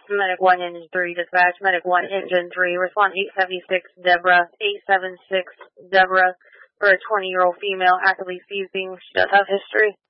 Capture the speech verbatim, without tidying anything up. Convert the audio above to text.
Medic one, Engine three, dispatch. Medic one, Engine three, respond eight seventy-six, Deborah. eight seventy-six, Deborah, for a twenty-year-old female actively seizing. She does have history.